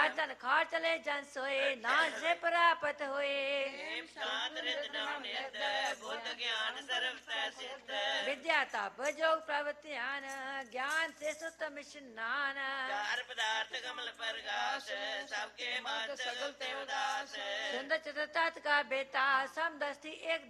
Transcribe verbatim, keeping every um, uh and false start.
जन खार चले जन सोए ना से प्राप्त होए शांत रित नाम नित बुद्ध ज्ञान सर्व सिद्ध विद्या तप योग प्रवृत्तियान ज्ञान से सुतम स्नान चार पदार्थ कमल प्रकाश सबके मत सगल ते उदास सुंदर चतुर्थ का बेटा समदस्ती एक